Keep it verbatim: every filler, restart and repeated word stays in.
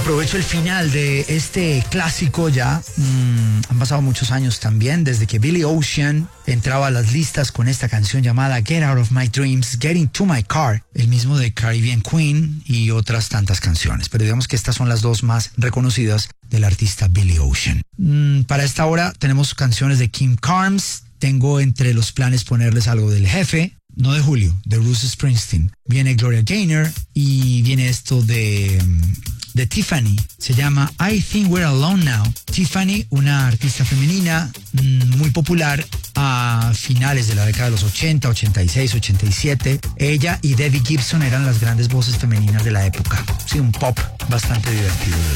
Aprovecho el final de este clásico ya. Mm, han pasado muchos años también desde que Billy Ocean entraba a las listas con esta canción llamada Get Out of My Dreams, Get Into My Car, el mismo de Caribbean Queen y otras tantas canciones. Pero digamos que estas son las dos más reconocidas del artista Billy Ocean. Mm, para esta hora tenemos canciones de Kim Carnes. Tengo entre los planes ponerles algo del Jefe, no de Julio, de Bruce Springsteen. Viene Gloria Gaynor y viene esto de... de Tiffany, se llama I Think We're Alone Now. Tiffany, una artista femenina mmm, muy popular a finales de la década de los ochenta, ochenta y seis, ochenta y siete. Ella y Debbie Gibson eran las grandes voces femeninas de la época. Sí, un pop bastante divertido.